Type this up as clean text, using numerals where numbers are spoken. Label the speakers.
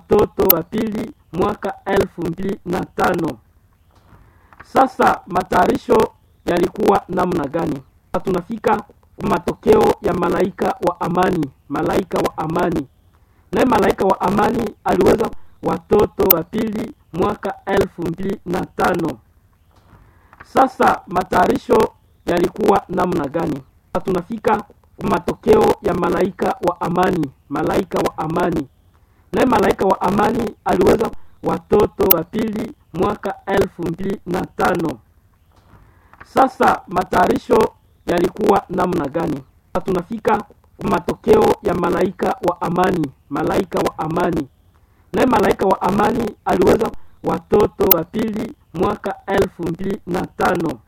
Speaker 1: watoto wa pili mwaka 2005. Sasa matayarisho yalikuwa namna gani? Tunafika matokeo ya malaika wa amani. Malaika wa amani. Na malaika wa amani aliweza watoto wa pili mwaka 2005. Sasa matayarisho yalikuwa namna gani? Tunafika matokeo ya malaika wa amani. Malaika wa amani. Na malaika wa amani aliweza watoto wa pili mwaka 2005. Sasa matayarisho yalikuwa namna gani? Tunafika matokeo ya malaika wa amani. Malaika wa amani. Na malaika wa amani aliweza watoto wa pili mwaka 2005.